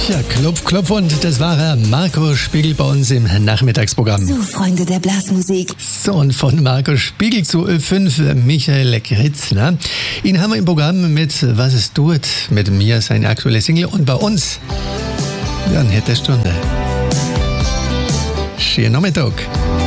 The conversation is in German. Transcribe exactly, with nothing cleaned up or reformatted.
Ja, Klopf, Klopf und das war er, Marco Spiegel bei uns im Nachmittagsprogramm. So, Freunde der Blasmusik. So, und von Marco Spiegel zu Ö fünf Michael Kritzner. Ihn haben wir im Programm mit Was es tut, mit mir, seine aktuelle Single, und bei uns, ja, eine Stunde. Schönen Nachmittag.